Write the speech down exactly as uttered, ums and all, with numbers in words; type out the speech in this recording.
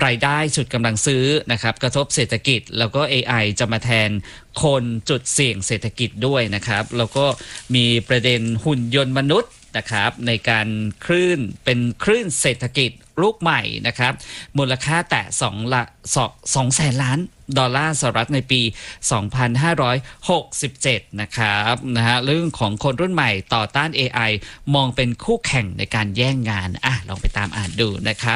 รายได้ฉุดกำลังซื้อนะครับกระทบเศรษฐกิจแล้วก็ เอ ไอ จะมาแทนคนจุดเสี่ยงเศรษฐกิจด้วยนะครับแล้วก็มีประเด็นหุ่นยนต์มนุษย์นะครับในการคลื่นเป็นคลื่นเศรษฐกิจลูกใหม่นะครับมูลค่าแตะ2ละ2แสนล้านดอลลาร์สหรัฐในปีสองพันห้าร้อยหกสิบเจ็ดนะครับนะฮะเรื่องของคนรุ่นใหม่ต่อต้าน เอ ไอ มองเป็นคู่แข่งในการแย่งงานอ่ะลองไปตามอ่านดูนะครับ